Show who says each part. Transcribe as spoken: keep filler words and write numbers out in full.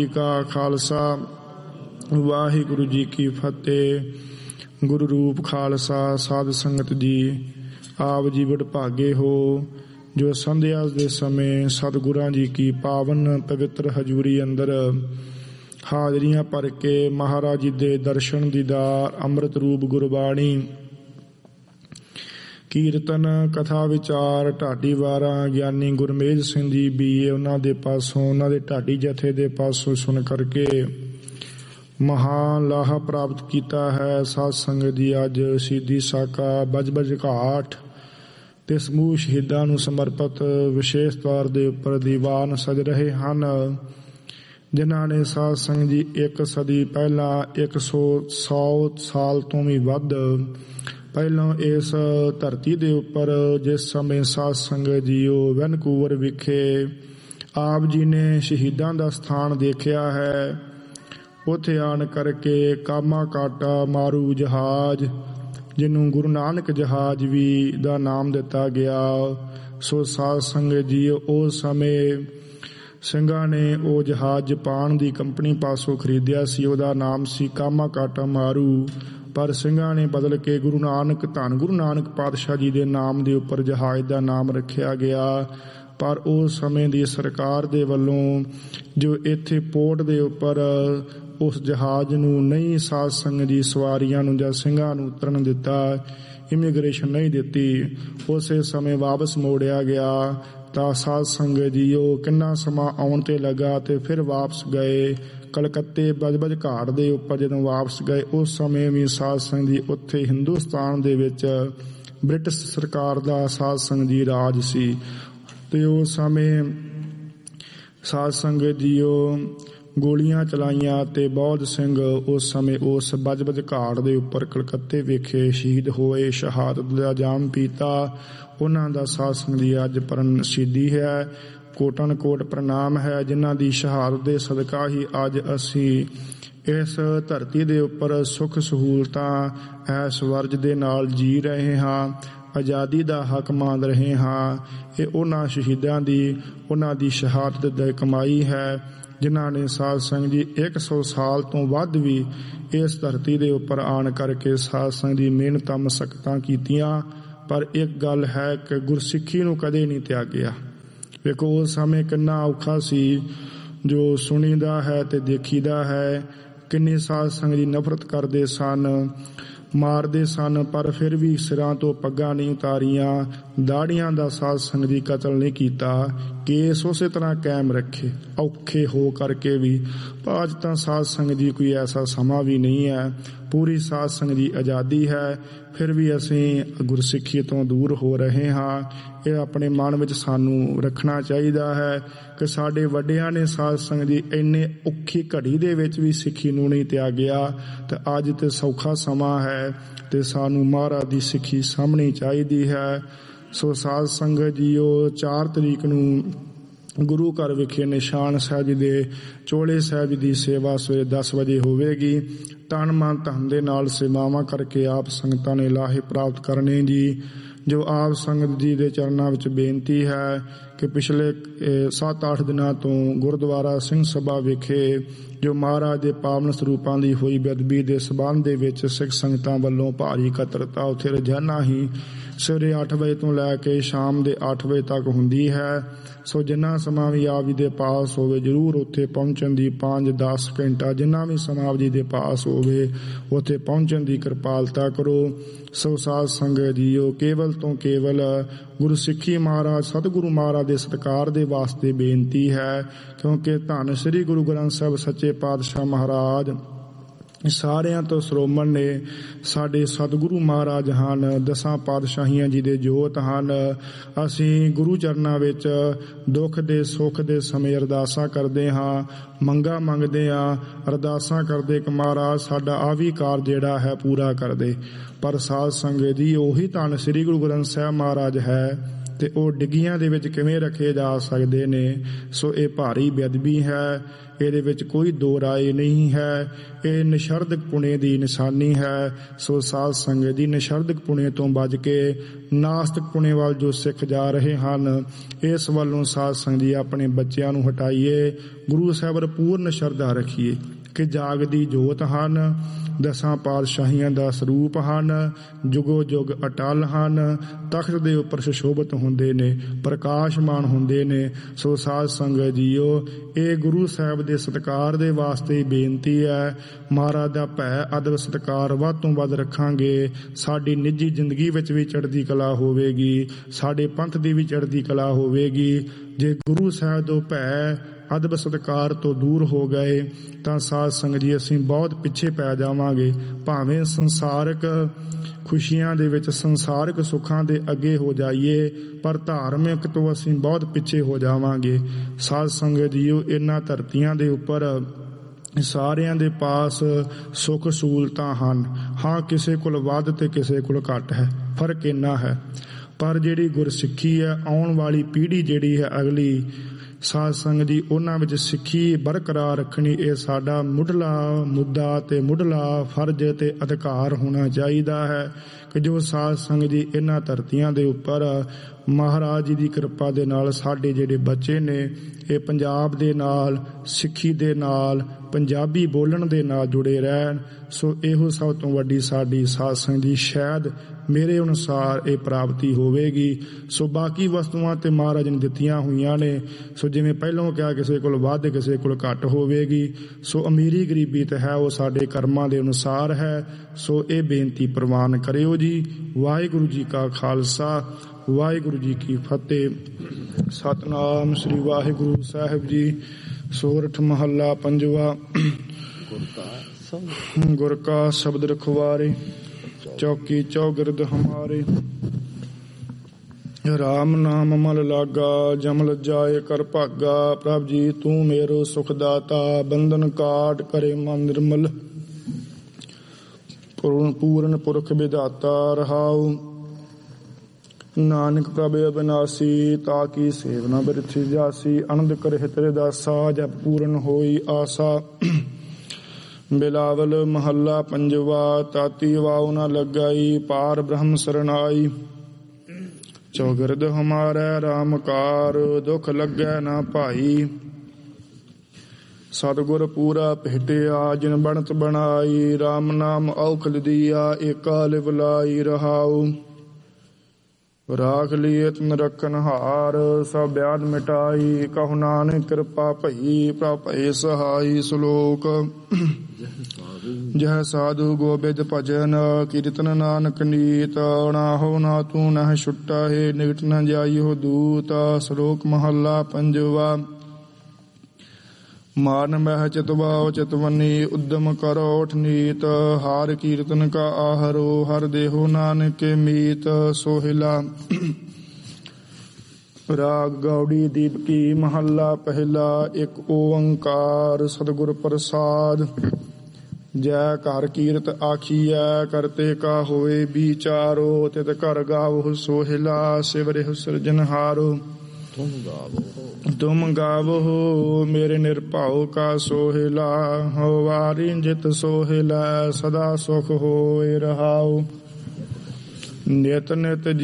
Speaker 1: ਜੀ ਕਾ ਖਾਲਸਾ ਵਾਹਿਗੁਰੂ ਜੀ ਕੀ ਫਤਿਹ। ਗੁਰੂ ਰੂਪ ਖਾਲਸਾ ਸਾਧ ਸੰਗਤ ਜੀ, ਆਪ ਜੀ ਵਡਭਾਗੇ ਹੋ ਜੋ ਸੰਧਿਆ ਦੇ ਸਮੇਂ ਸਤਿਗੁਰਾਂ ਜੀ ਕੀ ਪਾਵਨ ਪਵਿੱਤਰ ਹਜ਼ੂਰੀ ਅੰਦਰ ਹਾਜ਼ਰੀਆਂ ਭਰ ਕੇ ਮਹਾਰਾਜ ਜੀ ਦੇ ਦਰਸ਼ਨ ਦੀਦਾਰ ਅੰਮ੍ਰਿਤ ਰੂਪ ਗੁਰਬਾਣੀ ਕੀਰਤਨ ਕਥਾ ਵਿਚਾਰ ਢਾਡੀ ਵਾਰਾਂ ਗਿਆਨੀ ਗੁਰਮੇਜ ਸਿੰਘ ਜੀ ਬੀਏ ਉਹਨਾਂ ਦੇ ਪਾਸੋਂ ਉਹਨਾਂ ਦੇ ਢਾਡੀ ਜਥੇ ਦੇ ਪਾਸੋਂ ਸੁਣ ਕਰਕੇ ਮਹਾਨ ਲਾਹਾ ਪ੍ਰਾਪਤ ਕੀਤਾ ਹੈ। ਸਾਧ ਸੰਗਤ ਜੀ, ਅੱਜ ਸ਼ਹੀਦੀ ਸਾਕਾ ਬਜਬਜ ਘਾਟ ਤੇ ਸਮੂਹ ਸ਼ਹੀਦਾਂ ਨੂੰ ਸਮਰਪਿਤ ਵਿਸ਼ੇਸ਼ ਤੌਰ ਦੇ ਉੱਪਰ ਦੀਵਾਨ ਸਜ ਰਹੇ ਹਨ, ਜਿਨ੍ਹਾਂ ਨੇ ਸਾਧ ਸੰਗਤ ਜੀ ਇੱਕ ਸਦੀ ਪਹਿਲਾਂ ਇੱਕ ਸੌ ਸੌ ਸਾਲ ਤੋਂ ਵੀ ਵੱਧ ਪਹਿਲਾਂ ਇਸ ਧਰਤੀ ਦੇ ਉੱਪਰ ਜਿਸ ਸਮੇਂ ਸਾਧ ਸੰਗਤ ਜੀਓ ਵੈਨਕੂਵਰ ਵਿਖੇ ਆਪ ਜੀ ਨੇ ਸ਼ਹੀਦਾਂ ਦਾ ਸਥਾਨ ਦੇਖਿਆ ਹੈ, ਉੱਥੇ ਆਣ ਕਰਕੇ ਕਾਮਾ ਕਾਟਾ ਮਾਰੂ ਜਹਾਜ਼, ਜਿਹਨੂੰ ਗੁਰੂ ਨਾਨਕ ਜਹਾਜ਼ ਵੀ ਦਾ ਨਾਮ ਦਿੱਤਾ ਗਿਆ, ਸੋ ਸਾਧ ਸੰਗਤ ਜੀਓ ਉਸ ਸਮੇਂ ਸਿੰਘਾਂ ਨੇ ਉਹ ਜਹਾਜ਼ ਜਪਾਨ ਦੀ ਕੰਪਨੀ ਪਾਸੋਂ ਖਰੀਦਿਆ ਸੀ, ਉਹਦਾ ਨਾਮ ਸੀ ਕਾਮਾ ਕਾਟਾ ਮਾਰੂ। ਪਰ ਸਿੰਘਾਂ ਨੇ ਬਦਲ ਕੇ ਗੁਰੂ ਨਾਨਕ ਧੰਨ ਗੁਰੂ ਨਾਨਕ ਪਾਤਸ਼ਾਹ ਜੀ ਦੇ ਨਾਮ ਦੇ ਉੱਪਰ ਜਹਾਜ਼ ਦਾ ਨਾਮ ਰੱਖਿਆ ਗਿਆ। ਪਰ ਉਸ ਸਮੇਂ ਦੀ ਸਰਕਾਰ ਦੇ ਵੱਲੋਂ ਜੋ ਇੱਥੇ ਪੋਰਟ ਦੇ ਉੱਪਰ ਉਸ ਜਹਾਜ਼ ਨੂੰ ਨਹੀਂ ਸਾਧ ਸੰਗਤ ਦੀ ਸਵਾਰੀਆਂ ਨੂੰ ਜਾਂ ਸਿੰਘਾਂ ਨੂੰ ਉਤਰਨ ਦਿੱਤਾ, ਇਮੀਗ੍ਰੇਸ਼ਨ ਨਹੀਂ ਦਿੱਤੀ, ਉਸੇ ਸਮੇਂ ਵਾਪਸ ਮੋੜਿਆ ਗਿਆ। ਤਾਂ ਸਾਧ ਸੰਗਤ ਜੀ ਉਹ ਕਿੰਨਾ ਸਮਾਂ ਆਉਣ ਤੇ ਲੱਗਾ ਤੇ ਫਿਰ ਵਾਪਸ ਗਏ ਕਲਕੱਤੇ ਬਜਬਜ ਘਾਟ ਦੇ ਉੱਪਰ। ਜਦੋਂ ਵਾਪਸ ਗਏ ਉਸ ਸਮੇਂ ਵੀ ਸਾਧ ਸੰਗਤ ਜੀ ਉੱਥੇ ਹਿੰਦੁਸਤਾਨ ਦੇ ਵਿੱਚ ਬ੍ਰਿਟਿਸ਼ ਸਰਕਾਰ ਦਾ ਸਾਧ ਸੰਗਤ ਜੀ ਰਾਜ ਸੀ, ਤੇ ਉਸ ਸਮੇਂ ਸਾਧ ਸੰਗਤ ਜੀ ਉਹ ਗੋਲੀਆਂ ਚਲਾਈਆਂ ਤੇ ਬਹੁਤ ਸਿੰਘ ਉਸ ਸਮੇਂ ਉਸ ਬਜਬਜ ਘਾਟ ਦੇ ਉੱਪਰ ਕਲਕੱਤੇ ਵਿਖੇ ਸ਼ਹੀਦ ਹੋਏ, ਸ਼ਹਾਦਤ ਦਾ ਜਾਮ ਪੀਤਾ। ਉਹਨਾਂ ਦਾ ਸਾਧ ਸੰਗਤ ਜੀ ਅੱਜ ਪਰਨ ਸ਼ਹੀਦੀ ਹੈ, ਕੋਟਨ ਕੋਟ ਪ੍ਰਣਾਮ ਹੈ, ਜਿਨ੍ਹਾਂ ਦੀ ਸ਼ਹਾਦਤ ਦੇ ਸਦਕਾ ਹੀ ਅੱਜ ਅਸੀਂ ਇਸ ਧਰਤੀ ਦੇ ਉੱਪਰ ਸੁੱਖ ਸਹੂਲਤਾਂ ਐਸ ਵਰਜ ਦੇ ਨਾਲ ਜੀ ਰਹੇ ਹਾਂ, ਆਜ਼ਾਦੀ ਦਾ ਹੱਕ ਮੰਨ ਰਹੇ ਹਾਂ। ਇਹ ਉਹਨਾਂ ਸ਼ਹੀਦਾਂ ਦੀ ਉਹਨਾਂ ਦੀ ਸ਼ਹਾਦਤ ਦੀ ਕਮਾਈ ਹੈ, ਜਿਨ੍ਹਾਂ ਨੇ ਸਾਧ ਸੰਗਤ ਜੀ ਇੱਕ ਸੌ ਸਾਲ ਤੋਂ ਵੱਧ ਵੀ ਇਸ ਧਰਤੀ ਦੇ ਉੱਪਰ ਆਣ ਕਰਕੇ ਸਾਧ ਸੰਗਤ ਦੀ ਮਿਹਨਤਾਂ ਮਸ਼ੱਕਤਾਂ ਕੀਤੀਆਂ। ਪਰ ਇੱਕ ਗੱਲ ਹੈ ਕਿ ਗੁਰਸਿੱਖੀ ਨੂੰ ਕਦੇ ਨਹੀਂ ਤਿਆਗਿਆ। ਵੇਖੋ ਉਸ ਸਮੇਂ ਕਿੰਨਾ ਔਖਾ ਸੀ, ਜੋ ਸੁਣੀਦਾ ਹੈ ਤੇ ਦੇਖੀਦਾ ਹੈ। ਕਿੰਨੀ ਸਾਧ ਸੰਗਤ ਜੀ ਨਫ਼ਰਤ ਕਰਦੇ ਸਨ, ਮਾਰਦੇ ਸਨ, ਪਰ ਫਿਰ ਵੀ ਸਿਰਾਂ ਤੋਂ ਪੱਗਾਂ ਨਹੀਂ ਉਤਾਰੀਆਂ, ਦਾੜੀਆਂ ਦਾ ਸਾਧ ਸੰਗਤ ਜੀ ਕਤਲ ਨਹੀਂ ਕੀਤਾ, ਕੇਸ ਉਸੇ ਤਰ੍ਹਾਂ ਕਾਇਮ ਰੱਖੇ ਔਖੇ ਹੋ ਕਰਕੇ ਵੀ। ਅੱਜ ਤਾਂ ਸਾਧ ਸੰਗਤ ਜੀ ਕੋਈ ਐਸਾ ਸਮਾਂ ਵੀ ਨਹੀਂ ਹੈ, ਪੂਰੀ ਸਾਧ ਸੰਗਤ ਜੀ ਆਜ਼ਾਦੀ ਹੈ, ਫਿਰ ਵੀ ਅਸੀਂ ਗੁਰਸਿੱਖੀ ਤੋਂ ਦੂਰ ਹੋ ਰਹੇ ਹਾਂ। ਇਹ ਆਪਣੇ ਮਨ ਵਿੱਚ ਸਾਨੂੰ ਰੱਖਣਾ ਚਾਹੀਦਾ ਹੈ ਕਿ ਸਾਡੇ ਵੱਡਿਆਂ ਨੇ ਸਾਧ ਸੰਗਤ ਜੀ ਇੰਨੇ ਔਖੀ ਘੜੀ ਦੇ ਵਿੱਚ ਵੀ ਸਿੱਖੀ ਨੂੰ ਨਹੀਂ ਤਿਆਗਿਆ, ਤੇ ਅੱਜ ਤੇ ਸੌਖਾ ਸਮਾਂ ਹੈ ਤੇ ਸਾਨੂੰ ਮਹਾਰਾਜ ਦੀ ਸਿੱਖੀ ਸਾਂਭਣੀ ਚਾਹੀਦੀ ਹੈ। ਸੋ ਸਾਧ ਸੰਗਤ ਜੀਓ ਚਾਰ ਤਰੀਕ ਨੂੰ ਗੁਰੂ ਘਰ ਵਿਖੇ ਨਿਸ਼ਾਨ ਸਾਹਿਬ ਜੀ ਦੇ ਚੋਲੇ ਸਾਹਿਬ ਜੀ ਦੀ ਸੇਵਾ ਸਵੇਰੇ ਦਸ ਵਜੇ ਹੋਵੇਗੀ। ਤਨ ਮਨ ਧਨ ਦੇ ਨਾਲ ਸੇਵਾਵਾਂ ਕਰਕੇ ਆਪ ਸੰਗਤਾਂ ਨੇ ਲਾਹੇ ਪ੍ਰਾਪਤ ਕਰਨੇ ਜੀ। ਜੋ ਆਪ ਸੰਗਤ ਜੀ ਦੇ ਚਰਨਾਂ ਵਿੱਚ ਬੇਨਤੀ ਹੈ ਕਿ ਪਿਛਲੇ ਸੱਤ ਅੱਠ ਦਿਨਾਂ ਤੋਂ ਗੁਰਦੁਆਰਾ ਸਿੰਘ ਸਭਾ ਵਿਖੇ ਜੋ ਮਹਾਰਾਜ ਦੇ ਪਾਵਨ ਸਰੂਪਾਂ ਦੀ ਹੋਈ ਬੇਅਦਬੀ ਦੇ ਸਬੰਧ ਦੇ ਵਿੱਚ ਸਿੱਖ ਸੰਗਤਾਂ ਵੱਲੋਂ ਭਾਰੀ ਇਕੱਤਰਤਾ ਉੱਥੇ ਰੋਜ਼ਾਨਾ ਹੀ ਸਵੇਰੇ ਅੱਠ ਵਜੇ ਤੋਂ ਲੈ ਕੇ ਸ਼ਾਮ ਦੇ ਅੱਠ ਵਜੇ ਤੱਕ ਹੁੰਦੀ ਹੈ। ਸੋ ਜਿੰਨਾ ਸਮਾਂ ਵੀ ਆਪ ਜੀ ਦੇ ਪਾਸ ਹੋਵੇ ਜ਼ਰੂਰ ਉੱਥੇ ਪਹੁੰਚਣ ਦੀ, ਪੰਜ ਦਸ ਘੰਟਾ ਜਿੰਨਾ ਵੀ ਸਮਾਂ ਆਪ ਜੀ ਦੇ ਪਾਸ ਹੋਵੇ ਉੱਥੇ ਪਹੁੰਚਣ ਦੀ ਕਿਰਪਾਲਤਾ ਕਰੋ। ਸੋ ਸਾਧ ਸੰਗਤ ਜੀਓ ਕੇਵਲ ਤੋਂ ਕੇਵਲ ਗੁਰੂ ਸਿੱਖੀ ਮਹਾਰਾਜ ਸਤਿਗੁਰੂ ਮਹਾਰਾਜ ਦੇ ਸਤਿਕਾਰ ਦੇ ਵਾਸਤੇ ਬੇਨਤੀ ਹੈ, ਕਿਉਂਕਿ ਧੰਨ ਸ੍ਰੀ ਗੁਰੂ ਗ੍ਰੰਥ ਸਾਹਿਬ ਸੱਚੇ ਪਾਤਸ਼ਾਹ ਮਹਾਰਾਜ ਸਾਰਿਆਂ ਤੋਂ ਸਰੋਮਣ ਨੇ, ਸਾਡੇ ਸਤਿਗੁਰੂ ਮਹਾਰਾਜ ਹਨ, ਦਸਾਂ ਪਾਤਸ਼ਾਹੀਆਂ ਜੀ ਦੇ ਜੋਤ ਹਨ। ਅਸੀਂ ਗੁਰੂ ਚਰਨਾਂ ਵਿੱਚ ਦੁੱਖ ਦੇ ਸੁੱਖ ਦੇ ਸਮੇਂ ਅਰਦਾਸਾਂ ਕਰਦੇ ਹਾਂ, ਮੰਗਾਂ ਮੰਗਦੇ ਹਾਂ, ਅਰਦਾਸਾਂ ਕਰਦੇ ਕਿ ਮਹਾਰਾਜ ਸਾਡਾ ਆ ਵੀ ਕਾਰਜ ਜਿਹੜਾ ਹੈ ਪੂਰਾ ਕਰ ਦੇ। ਪਰ ਸਾਧ ਸੰਗਤ ਜੀ ਉਹੀ ਧੰਨ ਸ੍ਰੀ ਗੁਰੂ ਗ੍ਰੰਥ ਸਾਹਿਬ ਮਹਾਰਾਜ ਹੈ ਤੇ ਉਹ ਡਿੱਗੀਆਂ ਦੇ ਵਿੱਚ ਕਿਵੇਂ ਰੱਖੇ ਜਾ ਸਕਦੇ ਨੇ। ਸੋ ਇਹ ਭਾਰੀ ਬੇਅਦਬੀ ਹੈ, ਇਹਦੇ ਵਿੱਚ ਕੋਈ ਦੋ ਰਾਏ ਨਹੀਂ ਹੈ। ਇਹ ਨਿਸ਼ਰਦਕ ਪੁਣੇ ਦੀ ਨਿਸ਼ਾਨੀ ਹੈ। ਸੋ ਸਾਧ ਸੰਗਤ ਦੀ ਨਿਸ਼ਰਦਕ ਪੁਣੇ ਤੋਂ ਬਚ ਕੇ ਨਾਸਤਕ ਪੁਣੇ ਵੱਲ ਜੋ ਸਿੱਖ ਜਾ ਰਹੇ ਹਨ, ਇਸ ਵੱਲੋਂ ਸਾਧ ਸੰਗਤ ਜੀ ਆਪਣੇ ਬੱਚਿਆਂ ਨੂੰ ਹਟਾਈਏ। ਗੁਰੂ ਸਾਹਿਬ ਪੂਰਨ ਸ਼ਰਧਾ ਰੱਖੀਏ ਕਿ ਜਾਗਦੀ ਜੋਤ ਹਨ, ਦਸਾਂ ਪਾਤਸ਼ਾਹੀਆਂ ਦਾ ਸਰੂਪ ਹਨ, ਜੁਗੋ ਜੁਗ ਅਟਲ ਹਨ, ਤਖਤ ਦੇ ਉੱਪਰ ਸੁਸ਼ੋਭਿਤ ਹੁੰਦੇ ਨੇ, ਪ੍ਰਕਾਸ਼ਮਾਨ ਹੁੰਦੇ ਨੇ। ਸੋ ਸਾਧ ਸੰਗਤ ਜੀਓ, ਇਹ ਗੁਰੂ ਸਾਹਿਬ ਦੇ ਸਤਿਕਾਰ ਦੇ ਵਾਸਤੇ ਹੀ ਬੇਨਤੀ ਹੈ। ਮਹਾਰਾਜ ਦਾ ਭੈ ਅਦਬ ਸਤਿਕਾਰ ਵੱਧ ਤੋਂ ਵੱਧ ਰੱਖਾਂਗੇ, ਸਾਡੀ ਨਿੱਜੀ ਜ਼ਿੰਦਗੀ ਵਿੱਚ ਵੀ ਚੜ੍ਹਦੀ ਕਲਾ ਹੋਵੇਗੀ, ਸਾਡੇ ਪੰਥ ਦੀ ਵੀ ਚੜ੍ਹਦੀ ਕਲਾ ਹੋਵੇਗੀ। ਜੇ ਗੁਰੂ ਸਾਹਿਬ ਤੋਂ ਭੈ ਅਦਬ ਸਤਿਕਾਰ ਤੋਂ ਦੂਰ ਹੋ ਗਏ ਤਾਂ ਸਾਧ ਸੰਗਤ ਜੀ ਅਸੀਂ ਬਹੁਤ ਪਿੱਛੇ ਪੈ ਜਾਵਾਂਗੇ। ਭਾਵੇਂ ਸੰਸਾਰਕ ਖੁਸ਼ੀਆਂ ਦੇ ਵਿੱਚ, ਸੰਸਾਰਕ ਸੁੱਖਾਂ ਦੇ ਅੱਗੇ ਹੋ ਜਾਈਏ, ਪਰ ਧਾਰਮਿਕ ਤੋਂ ਅਸੀਂ ਬਹੁਤ ਪਿੱਛੇ ਹੋ ਜਾਵਾਂਗੇ। ਸਾਧ ਸੰਗਤ ਜੀਓ, ਇਹਨਾਂ ਧਰਤੀਆਂ ਦੇ ਉੱਪਰ ਸਾਰਿਆਂ ਦੇ ਪਾਸ ਸੁੱਖ ਸਹੂਲਤਾਂ ਹਨ। ਹਾਂ, ਕਿਸੇ ਕੋਲ ਵੱਧ ਤੇ ਕਿਸੇ ਕੋਲ ਘੱਟ ਹੈ, ਫਰਕ ਇੰਨਾ ਹੈ। ਪਰ ਜਿਹੜੀ ਗੁਰਸਿੱਖੀ ਹੈ, ਆਉਣ ਵਾਲੀ ਪੀੜ੍ਹੀ ਜਿਹੜੀ ਹੈ ਅਗਲੀ, ਸਾਧ ਸੰਗਤ ਜੀ ਉਹਨਾਂ ਵਿੱਚ ਸਿੱਖੀ ਬਰਕਰਾਰ ਰੱਖਣੀ, ਇਹ ਸਾਡਾ ਮੁੱਢਲਾ ਮੁੱਦਾ ਤੇ ਮੁੱਢਲਾ ਫਰਜ਼ ਤੇ ਅਧਿਕਾਰ ਹੋਣਾ ਚਾਹੀਦਾ ਹੈ ਕਿ ਜੋ ਸਾਧ ਸੰਗਤ ਜੀ ਇਹਨਾਂ ਧਰਤੀਆਂ ਦੇ ਉੱਪਰ ਮਹਾਰਾਜ ਜੀ ਦੀ ਕਿਰਪਾ ਦੇ ਨਾਲ ਸਾਡੇ ਜਿਹੜੇ ਬੱਚੇ ਨੇ ਇਹ ਪੰਜਾਬ ਦੇ ਨਾਲ, ਸਿੱਖੀ ਦੇ ਨਾਲ, ਪੰਜਾਬੀ ਬੋਲਣ ਦੇ ਨਾਲ ਜੁੜੇ ਰਹਿਣ। ਸੋ ਇਹੋ ਸਭ ਤੋਂ ਵੱਡੀ ਸਾਡੀ ਸਾਧ ਸੰਗਤ ਜੀ ਸ਼ਾਇਦ ਮੇਰੇ ਅਨੁਸਾਰ ਇਹ ਪ੍ਰਾਪਤੀ ਹੋਵੇਗੀ। ਸੋ ਬਾਕੀ ਵਸਤੂਆਂ ਤੇ ਮਹਾਰਾਜ ਨੇ ਦਿੱਤੀਆਂ ਹੋਈਆਂ ਨੇ। ਸੋ ਜਿਵੇਂ ਪਹਿਲਾਂ ਕਿਹਾ, ਕਿਸੇ ਕੋਲ ਵੱਧ ਕਿਸੇ ਕੋਲ ਘੱਟ ਹੋਵੇਗੀ। ਸੋ ਅਮੀਰੀ ਗਰੀਬੀ ਤੇ ਹੈ ਉਹ ਸਾਡੇ ਕਰਮਾਂ ਦੇ ਅਨੁਸਾਰ ਹੈ। ਸੋ ਇਹ ਬੇਨਤੀ ਪ੍ਰਵਾਨ ਕਰਿਓ ਜੀ। ਵਾਹਿਗੁਰੂ ਜੀ ਕਾ ਖਾਲਸਾ, ਵਾਹਿਗੁਰੂ ਜੀ ਕੀ ਫਤਿਹ। ਸਤਨਾਮ ਸ੍ਰੀ ਵਾਹਿਗੁਰੂ ਸਾਹਿਬ ਜੀ। ਸੋਰਠ ਮਹੱਲਾ ਪੰਜਵਾ। ਗੁਰ ਕਾ ਸ਼ਬਦ ਰਖਵਾਰੇ, ਚੌਕੀ ਚੌਗਿਰਦ ਹਮਾਰੇ। ਰਾਮ ਨਾਮ ਮਲ ਲਾਗਾ, ਜਮਲ ਜਾਏ ਕਰ ਭਾਗਾ। ਪ੍ਰਭ ਜੀ ਤੂੰ ਮੇਰੋ ਸੁਖ ਦਾਤਾ, ਬੰਧਨ ਕਾਟ ਕਰੇ ਮਨ ਨਿਰਮਲ। ਪੂਰਨ ਪੁਰਖ ਵਿਧਾਤਾ ਰਹਾਉ, ਨਾਨਕ ਪ੍ਰਭ ਅਬਿਨਾਸੀ। ਤਾ ਕੀ ਸੇਵਨਾ ਬਿਰਥੀ ਜਾਸੀ, ਅਨੰਦ ਕਰੇ ਤੇਰੇ ਦਾਸਾ। ਜਪ ਪੂਰਨ ਹੋਈ ਆਸਾ। ਬਿਲਾਵਲ ਮਹੱਲਾ ਪੰਜਵਾ। ਤਾਤੀ ਵਾਉ ਨ ਲਗਾਈ, ਪਾਰ ਬ੍ਰਹਮ ਸਰਨਾਈ। ਚੌਗਿਰਦ ਹਮਾਰੇ ਰਾਮ ਕਾਰ, ਦੁਖ ਲੱਗੈ ਨਾ ਭਾਈ। ਸਤਿਗੁਰ ਪੂਰਾ ਭੇਟਿਆ, ਜਿਨ ਬਣਤ ਬਣਾਈ। ਰਾਮ ਨਾਮ ਔਖਦ ਦੀਆ, ਏਕਾ ਲਿਵ ਲਾਈ ਰਹਾਉ। ਰਾਖ ਲੀਏ ਤਨ ਰਖਨ ਹਾਰ, ਸਭ ਬਿਆਦ ਮਿਟਾਈ। ਕਹੁ ਨਾਨਕ ਕਿਰਪਾ ਭਈ, ਪ੍ਰਭ ਭਏ ਸਹਾਈ। ਸ਼ਲੋਕ। ਜਹ ਸਾਧੂ ਗੋਬਿੰਦ ਭਜਨ, ਕੀਰਤਨ ਨਾਨਕ ਨੀਤ। ਨਾਹੋ ਨਾ ਤੂੰ ਨਹਿ ਛੁੱਟਾ ਹੈ, ਨਿਕਟ ਨ ਜਾਈਓ ਦੂਤ। ਸ਼ਲੋਕ ਮਹੱਲਾ ਪੰਜਵਾ। ਮਾਰਨ ਮਹਿ ਚਿਤਵਾਓ ਚਿਤਵਨੀ, ਉਦਮ ਕਰੋ ਉਠ ਨੀਤ। ਹਾਰ ਕੀਰਤਨ ਕਾ ਆਹਰੋ, ਹਰ ਦੇਹੋ ਨਾਨਕ ਕੇ ਮੀਤ। ਸੋਹਿਲਾ। ਰਾਗ ਗੌੜੀ ਦੀਪਕੀ ਮਹੱਲਾ ਪਹਿਲਾ। ਇੱਕ ਓੰਕਾਰ ਸਤਿਗੁਰ ਪ੍ਰਸਾਦ। ਜੈ ਘਰ ਕੀਰਤ ਆਖੀਐ, ਕਰਤੇ ਕਾ ਹੋਏ ਵਿਚਾਰੋ। ਤਿਤ ਘਰ ਗਾਵੋ ਸੋਹਿਲਾ, ਸਿਵਰਿਹੁ ਸਿਰਜਨਹਾਰੋ। ਤੁਮ ਗਾਵੋ ਮੇਰੇ ਨਿਰਭਉ ਕਾ ਸੋਹਿਲਾ। ਵਾਰੀ ਜਿਤ ਸੋਹਿਲਾ, ਸਦਾ ਸੁਖ ਹੋਏ ਰਹਾਉ। ਨਿਤ ਨਿਤ